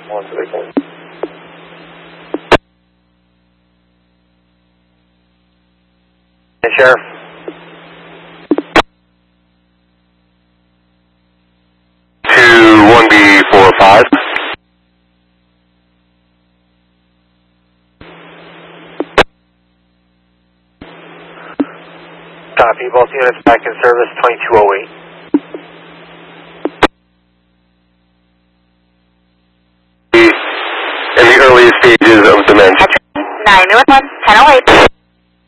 One second. Hey, Sheriff. To 1B45. Copy, both units back in service, 2208. In the earliest stages of dementia. 911, 1008.